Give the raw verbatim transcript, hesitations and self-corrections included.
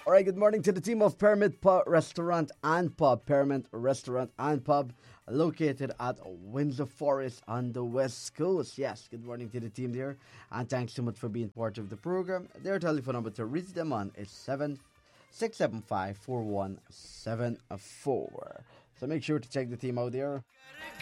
All right, good morning to the team of Pyramid Pub Restaurant and Pub. Pyramid Restaurant and Pub located at Windsor Forest on the West Coast. Yes, good morning to the team there. And thanks so much for being part of the program. Their telephone number to reach them on is seven six seven five four one seven four. So make sure to check the team out there.